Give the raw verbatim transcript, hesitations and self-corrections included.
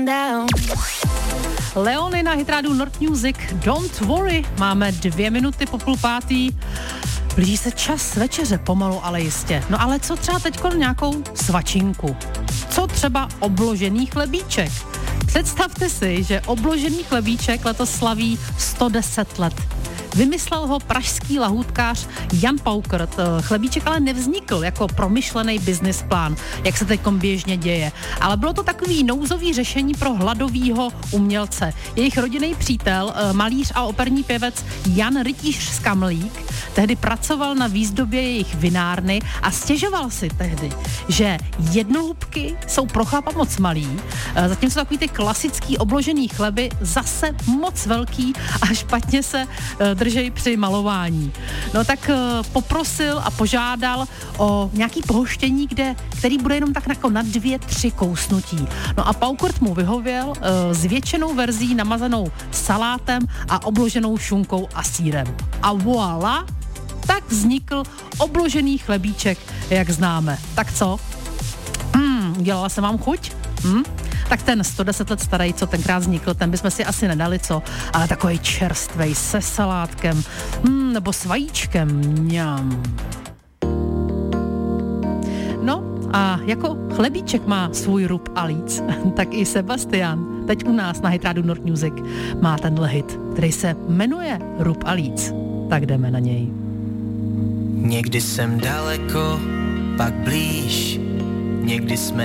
Leony na hitrádu Nord Music, Don't Worry, máme dvě minuty po půl pátý. Blíží se čas večeře, pomalu, ale jistě. No ale co třeba teďko nějakou svačinku? Co třeba obložený chlebíček? Představte si, že obložený chlebíček letos slaví sto deset let. Vymyslel ho pražský lahůdkář Jan Paukert. Chlebíček ale nevznikl jako promyšlený business plán, jak se teď běžně děje. Ale bylo to takový nouzový řešení pro hladovýho umělce. Jejich rodinný přítel, malíř a operní pěvec Jan Rytíř Skamlík, tehdy pracoval na výzdobě jejich vinárny a stěžoval si tehdy, že jednohubky jsou pro chlapa moc malý, zatímco takový ty klasický obložený chleby zase moc velký a špatně se držej při malování. No tak poprosil a požádal o nějaký pohoštění, kde, který bude jenom tak jako na dvě, tři kousnutí. No a Paukert mu vyhověl s většinou verzí namazanou salátem a obloženou šunkou a sýrem. A voilà, tak vznikl obložený chlebíček, jak známe. Tak co? Hmm, udělala se vám chuť? Hm? Tak ten sto deset let starý, co tenkrát vznikl, ten bychom si asi nedali, co? Ale takovej čerstvej, se salátkem, hm, nebo s vajíčkem, mňam. No a jako chlebíček má svůj rub a líc, tak i Sebastian teď u nás na hitrádu Nord Music má tenhle hit, který se jmenuje Rub a líc. Tak jdeme na něj. Někdy jsem daleko, pak blíž, někdy jsme